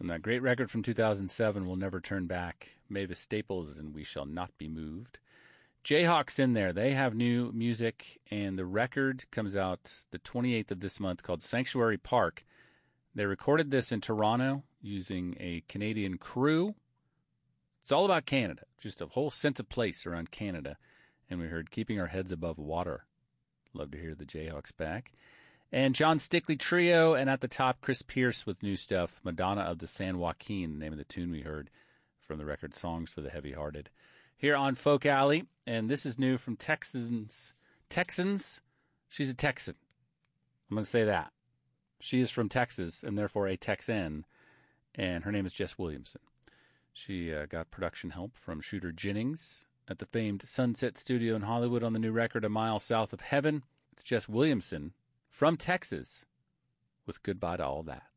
And that great record from 2007, Will Never Turn Back, Mavis Staples and We Shall Not Be Moved. Jayhawk's in there. They have new music, and the record comes out the 28th of this month called Sanctuary Park. They recorded this in Toronto using a Canadian crew. It's all about Canada, just a whole sense of place around Canada. And we heard Keeping Our Heads Above Water. Love to hear the Jayhawks back. And John Stickley Trio, and at the top, Chris Pierce with new stuff, Madonna of the San Joaquin, the name of the tune we heard from the record Songs for the Heavy-Hearted. Here on Folk Alley, and this is new from Texans. She's a Texan. I'm going to say that. She is from Texas, and therefore a Texan, and her name is Jess Williamson. She got production help from Shooter Jennings at the famed Sunset Studio in Hollywood on the new record, A Mile South of Heaven. It's Jess Williamson from Texas with Goodbye to All That.